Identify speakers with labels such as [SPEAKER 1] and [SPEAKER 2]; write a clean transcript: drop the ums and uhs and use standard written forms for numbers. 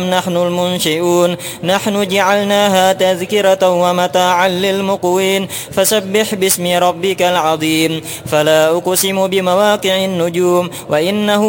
[SPEAKER 1] نحن المنشئون نحن جعلناها تذكرة ومتاعا للمقوين فسبح باسم ربك العظيم. فلا أقسم بمواقع النجوم وإنه